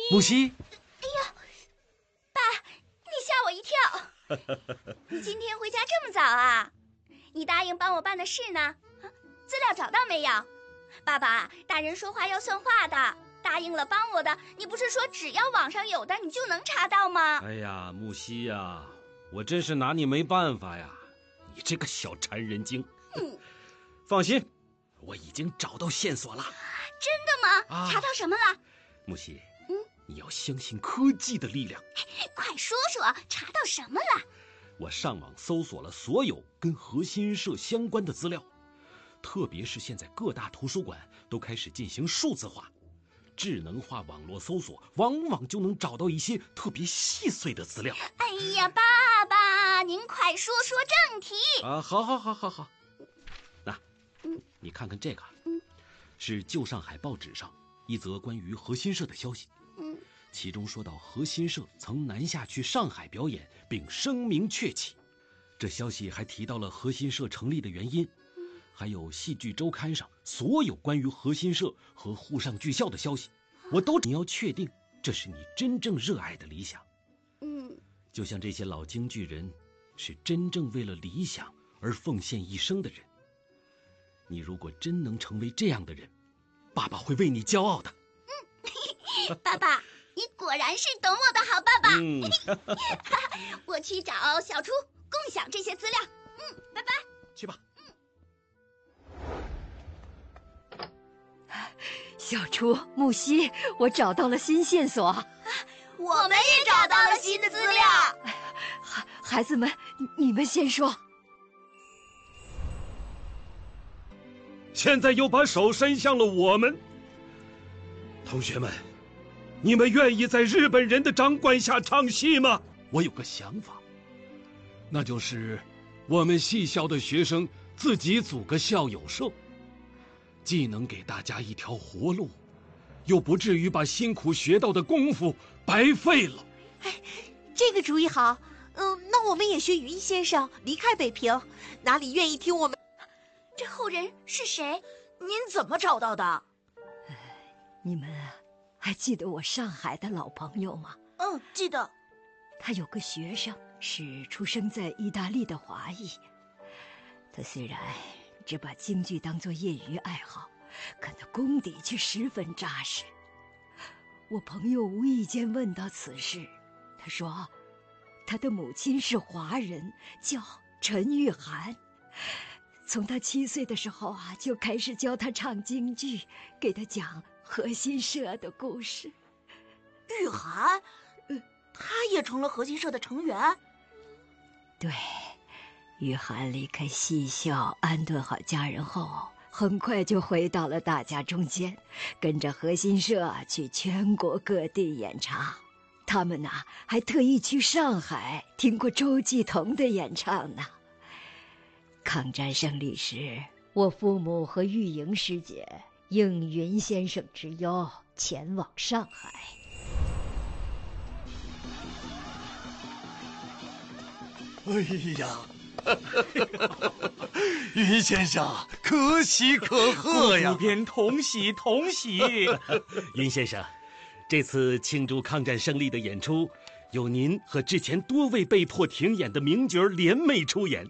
木西， 哎呀，爸，你吓我一跳！你今天回家这么早啊？你答应帮我办的事呢？资料找到没有？爸爸，大人说话要算话的。答应了帮我的，你不是说只要网上有的你就能查到吗？ 哎呀，木西呀，我真是拿你没办法呀！你这个小馋人精。放心，我已经找到线索了。 真的吗？查到什么了？ 木西，你要相信科技的力量。 快说说，查到什么了？ 我上网搜索了所有跟核心社相关的资料，特别是现在各大图书馆都开始进行数字化。智能化网络搜索往往就能找到一些特别细碎的资料。 哎呀，爸爸，您快说说正题啊！好。那，你看看这个，是旧上海报纸上一则关于核心社的消息。其中说到核心社曾南下去上海表演，并声名鹊起。这消息还提到了核心社成立的原因。还有戏剧周刊上所有关于核心社和沪上剧校的消息，你要确定这是你真正热爱的理想。就像这些老京剧人是真正为了理想而奉献一生的人。你如果真能成为这样的人，爸爸会为你骄傲的。 爸爸，你果然是懂我的好爸爸。我去找小初共享这些资料。拜拜。 去吧。 小初、木西，我找到了新线索。 我们也找到了新的资料。 孩子们，你们先说。 现在又把手伸向了我们。同学们，你们愿意在日本人的掌管下唱戏吗？ 我有个想法，那就是我们戏校的学生自己组个校友社，既能给大家一条活路，又不至于把辛苦学到的功夫白费了。 这个主意好。那我们也学云先生离开北平，哪里愿意听我们？ 这后人是谁？ 您怎么找到的？ 你们还记得我上海的老朋友吗？ 记得。 他有个学生是出生在意大利的华裔，他虽然只把京剧当作业余爱好，可那功底却十分扎实。我朋友无意间问到此事，他说他的母亲是华人，叫陈玉涵。从他7岁的时候就开始教他唱京剧，给他讲核心社的故事。 玉涵，他也成了核心社的成员？ 对，玉涵离开戏校安顿好家人后，很快就回到了大家中间，跟着核心社去全国各地演唱。他们还特意去上海听过周继彤的演唱呢。抗战胜利时，我父母和玉莹师姐应云先生之邀，前往上海。 哎呀，云先生可喜可贺呀！ 主编同喜同喜。 云先生，这次庆祝抗战胜利的演出，有您和之前多位被迫停演的名角联袂出演，